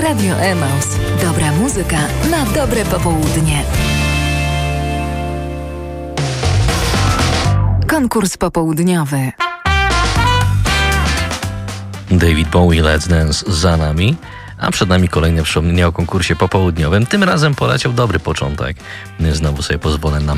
Radio Emaus. Dobra muzyka na dobre popołudnie. Konkurs popołudniowy. David Bowie, Let's Dance za nami, a przed nami kolejne przypomnienie o konkursie popołudniowym. Tym razem poleciał dobry początek. Znowu sobie pozwolę na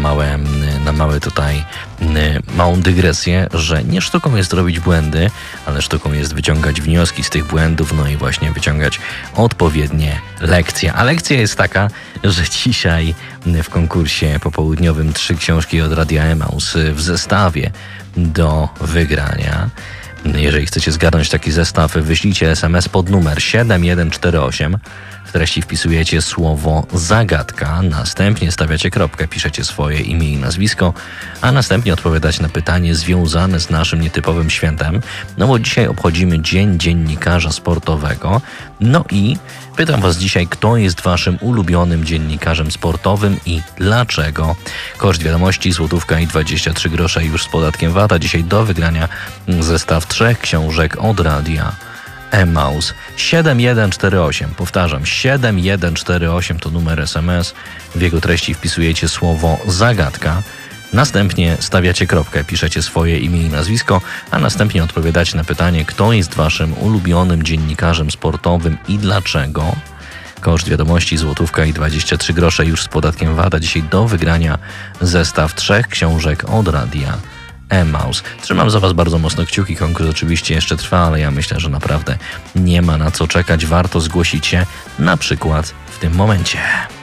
małą dygresję, że nie sztuką jest robić błędy, ale sztuką jest wyciągać wnioski z tych błędów, no i właśnie wyciągać odpowiednie lekcje. A lekcja jest taka, że dzisiaj w konkursie popołudniowym 3 książki od Radia Emaus w zestawie do wygrania. Jeżeli chcecie zgarnąć taki zestaw, wyślijcie SMS pod numer 7148. W treści wpisujecie słowo zagadka, następnie stawiacie kropkę, piszecie swoje imię i nazwisko, a następnie odpowiadacie na pytanie związane z naszym nietypowym świętem. No bo dzisiaj obchodzimy Dzień Dziennikarza Sportowego. No i pytam was dzisiaj, kto jest waszym ulubionym dziennikarzem sportowym i dlaczego? Koszt wiadomości złotówka i 23 grosze już z podatkiem VAT, a dzisiaj do wygrania zestaw 3 książek od Radia Emaus. 7148, powtarzam, 7148 to numer SMS. W jego treści wpisujecie słowo zagadka. Następnie stawiacie kropkę, piszecie swoje imię i nazwisko, a następnie odpowiadacie na pytanie, kto jest waszym ulubionym dziennikarzem sportowym i dlaczego. Koszt wiadomości złotówka i 23 grosze już z podatkiem VAT, a dzisiaj do wygrania zestaw 3 książek od Radia Emaus. Trzymam za was bardzo mocno kciuki, konkurs oczywiście jeszcze trwa, ale ja myślę, że naprawdę nie ma na co czekać. Warto zgłosić się na przykład w tym momencie.